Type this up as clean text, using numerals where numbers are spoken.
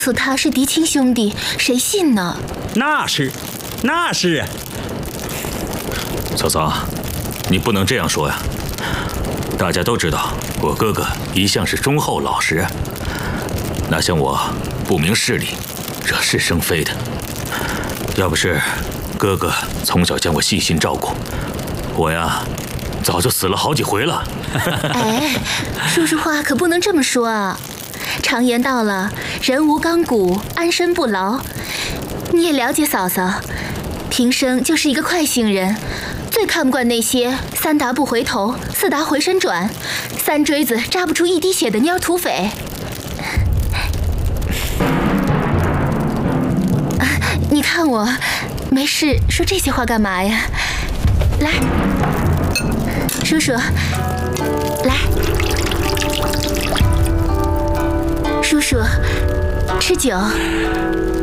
诉他是嫡亲兄弟，谁信呢？ 那是。 嫂嫂，你不能这样说呀。大家都知道，我哥哥一向是忠厚老实，哪像我不明事理，惹是生非的。要不是哥哥从小将我细心照顾，我呀早就死了好几回了。 哎，叔叔话可不能这么说啊！常言道了，人无钢骨，安身不牢。你也了解嫂嫂，平生就是一个快性人，最看不惯那些3打不回头，4打回身转，3锥子扎不出一滴血的蔫土匪。你看我，没事说这些话干嘛呀？来，叔叔，来，叔叔，吃酒。